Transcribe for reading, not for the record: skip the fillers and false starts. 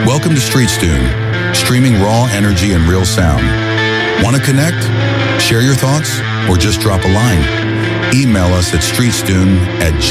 Welcome to StreetStune, streaming raw energy and real sound. Want to connect? Share your thoughts? Or just drop a line? Email us at streetstune@gmail.com.